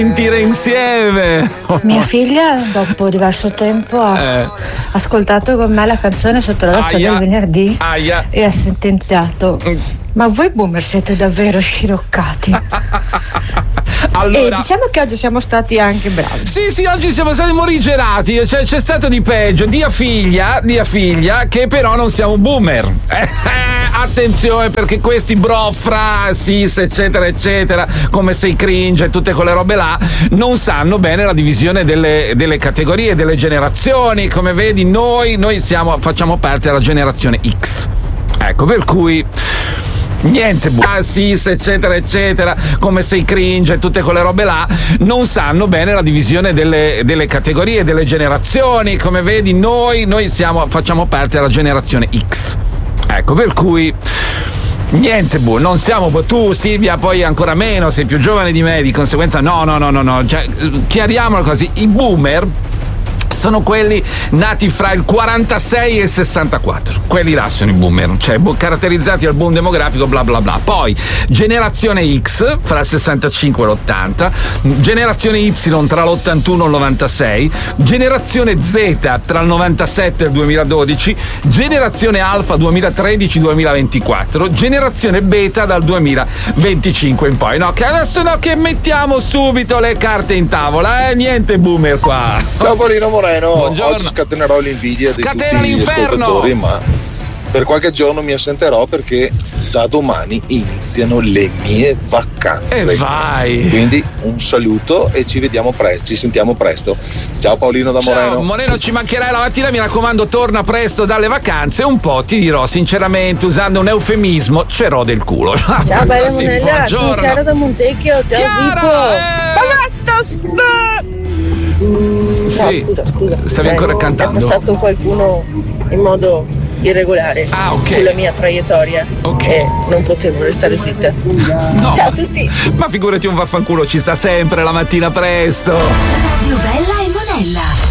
Sentire insieme. Mia figlia dopo diverso tempo ha ascoltato con me la canzone Sotto la doccia del venerdì e ha sentenziato: ma voi boomer siete davvero sciroccati. Allora, e diciamo che oggi siamo stati anche bravi. Sì, oggi siamo stati morigerati. C'è stato di peggio. Dia figlia, che però non siamo boomer. Attenzione, perché questi brofra, sis, eccetera, come sei cringe e tutte quelle robe là, non sanno bene la divisione delle categorie, delle generazioni. Come vedi, noi facciamo parte della generazione X. Ecco, per cui niente, sis, eccetera, come sei cringe e tutte quelle robe là, non sanno bene la divisione delle categorie, delle generazioni. Come vedi, noi facciamo parte della generazione X. Ecco, per cui niente, non siamo, tu Silvia poi ancora meno, sei più giovane di me, di conseguenza no, cioè, chiariamolo così, i boomer sono quelli nati fra il 46 e il 64, quelli là sono i boomer, cioè caratterizzati dal boom demografico, bla bla bla. Poi generazione X fra il 65 e l'80, generazione Y tra l'81 e il 96, generazione Z tra il 97 e il 2012, generazione Alfa 2013-2024, generazione Beta dal 2025 in poi. No, che adesso che mettiamo subito le carte in tavola, niente boomer qua. Ciao Paolino Moreno. Buongiorno. Oggi scatenerò l'invidia Scatena di tutti l'inferno. gli ascoltatori, ma per qualche giorno mi assenterò perché da domani iniziano le mie vacanze. E vai! Quindi un saluto e ci sentiamo presto. Ciao Paolino da Moreno. Ciao Moreno, ci mancherai la mattina, mi raccomando, torna presto dalle vacanze. Un po' ti dirò sinceramente, usando un eufemismo, c'erò del culo. Ciao bella Monella, sono Chiara da Montecchio. Ciao Pippo. Sì. No, scusa. Stavi ancora cantando? È passato qualcuno in modo irregolare sulla mia traiettoria e non potevo restare zitta. No. Ciao a tutti. Ma figurati, un vaffanculo ci sta sempre la mattina presto. Radio Bella e Monella.